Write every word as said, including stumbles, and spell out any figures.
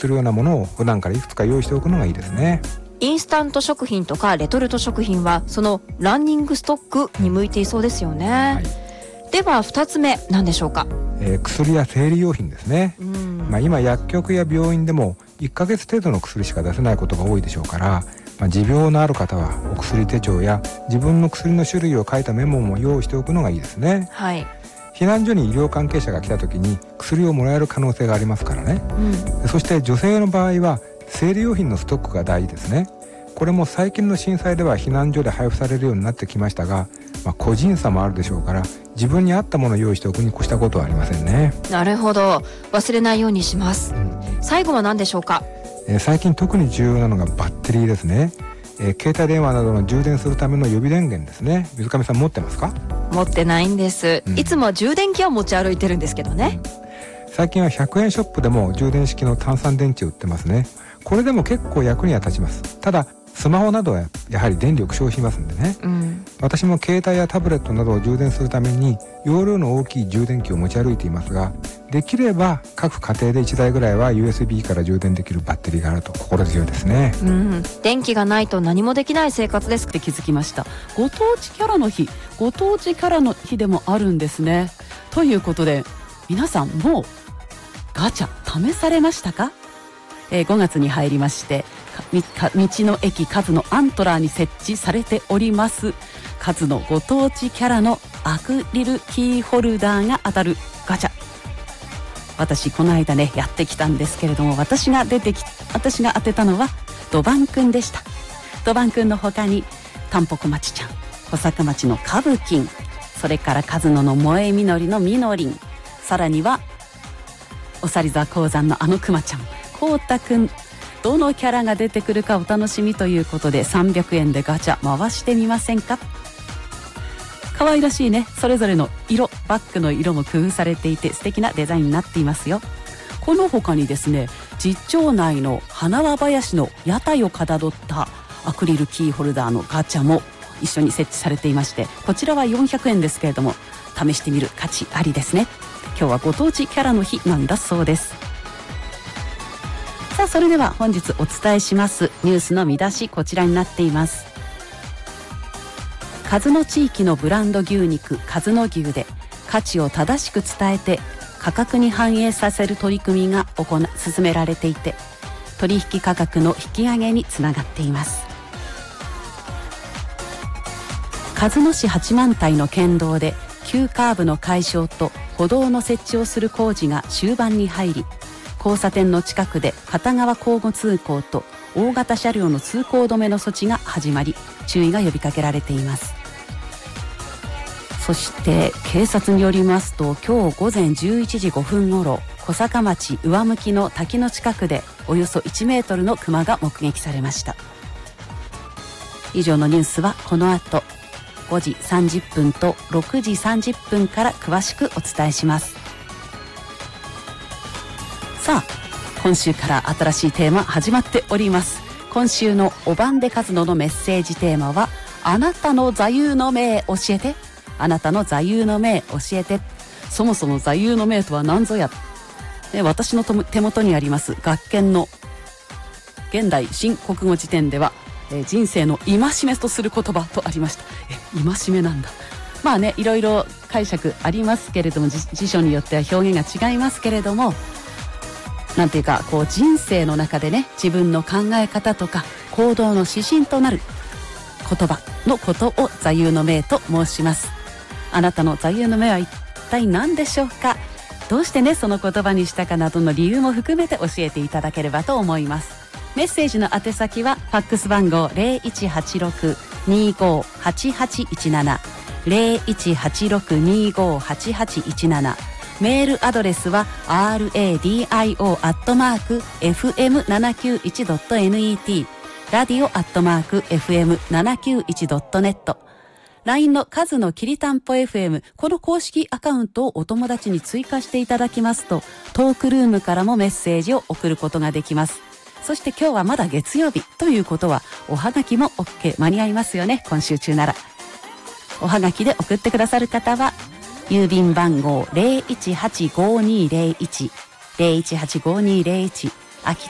するようなものを普段からいくつか用意しておくのがいいですね。 インスタント食品とかレトルト食品はそのランニングストックに向いていそうですよね、はい、ではふたつめ何でしょうか。 えー、薬や生理用品ですね。うん、まあ、今薬局や病院でもいっかげつ程度の薬しか出せないことが多いでしょうから、まあ、持病のある方はお薬手帳や自分の薬の種類を書いたメモも用意しておくのがいいですね、はい、避難所に医療関係者が来た時に薬をもらえる可能性がありますからね、うん、そして女性の場合は生理用品のストックが大事ですね。これも最近の震災では避難所で配布されるようになってきましたが、まあ、個人差もあるでしょうから自分に合ったものを用意しておくに越したことはありませんね。 なるほど、忘れないようにします、うん、最後は何でしょうか。 えー、最近特に重要なのがバッテリーですね。えー、携帯電話などの充電するための予備電源ですね。水上さん持ってますか？ 持ってないんです、うん、いつも充電器は持ち歩いてるんですけどね、 うん、最近はひゃくえんショップでも充電式の単三電池を売ってますね。これでも結構役には立ちます。ただスマホなどはやはり電力消費しますんでね、うん、私も携帯やタブレットなどを充電するために容量の大きい充電器を持ち歩いていますが、できれば各家庭でいちだいぐらいは ユーエスビー から充電できるバッテリーがあると心強いですね、 うん、電気がないと何もできない生活ですって気づきました。ご当地キャラの日、ご当地キャラの日でもあるんですね。ということで皆さんもうガチャ試されましたか？えー、ごがつに入りまして道の駅カズのアントラーに設置されておりますカズのご当地キャラのアクリルキーホルダーが当たるガチャ、私この間ねやってきたんですけれども、私が出てき私が当てたのはドバンくんでした。ドバンくんの他にタンポコマチちゃん、小坂町のカブキン、それからカズノの萌えみのりのみのりん、さらにはおさり座鉱山のあのクマちゃん、こうたくん、どのキャラが出てくるかお楽しみということでさんびゃくえんでガチャ回してみませんか？可愛らしいね、それぞれの色、バッグの色も工夫されていて素敵なデザインになっていますよ。この他にですね、実町内の花輪林の屋台をかたどったアクリルキーホルダーのガチャも一緒に設置されていまして、こちらはよんひゃくえんですけれども試してみる価値ありですね。今日はご当地キャラの日なんだそうです。さあ、それでは本日お伝えしますニュースの見出し、こちらになっています。鹿角地域のブランド牛肉鹿角牛で価値を正しく伝えて価格に反映させる取り組みが行進められていて、取引価格の引き上げにつながっています。鹿角市八幡平の県道で急カーブの解消と歩道の設置をする工事が終盤に入り、交差点の近くで片側交互通行と大型車両の通行止めの措置が始まり、注意が呼びかけられています。そして警察によりますと、今日午前じゅういちじごふんごろ、小坂町上向の滝の近くでおよそいちメートルのクマが目撃されました。以上のニュースはこの後ごじさんじゅっぷんとろくじさんじゅっぷんから詳しくお伝えします。さあ、今週から新しいテーマ始まっております。今週のおばんで活動のメッセージテーマは、あなたの座右の銘教えて、あなたの座右の銘教えて、そもそも座右の銘とは何ぞや。で、私の手元にあります学研の現代新国語辞典では、えー、人生の戒めとする言葉とありました。え、戒めなんだ。まあね、いろいろ解釈ありますけれども、辞書によっては表現が違いますけれども、なんていうか、こう人生の中でね、自分の考え方とか行動の指針となる言葉のことを座右の銘と申します。あなたの座右の銘は一体何でしょうか？どうしてね、その言葉にしたかなどの理由も含めて教えていただければと思います。メッセージの宛先はファックス番号 ゼロいちはちろく にーごーはちはちいちなな ゼロいちはちろく にーごーはちはちいちなな、メールアドレスは アールエーディーアイオー アットマーク エフエムななきゅういち ドット ネット ラディオアットマーク エフエムななきゅういち ドット ネット、 ライン の数のきりたんぽ エフエム、 この公式アカウントをお友達に追加していただきますと、トークルームからもメッセージを送ることができます。そして今日はまだ月曜日ということは、おはがきも OK、 間に合いますよね。今週中ならおはがきで送ってくださる方は郵便番号 ゼロいちはちごにーゼロいち ゼロいちはちごにーゼロいち